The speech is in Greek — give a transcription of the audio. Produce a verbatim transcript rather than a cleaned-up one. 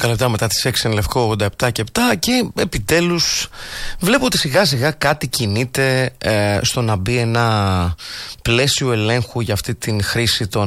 δώδεκα λεπτά μετά τις έξι εν Λευκό ογδόντα επτά και επτά και επιτέλους βλέπω ότι σιγά σιγά κάτι κινείται ε, στο να μπει ένα πλαίσιο ελέγχου για αυτή την χρήση των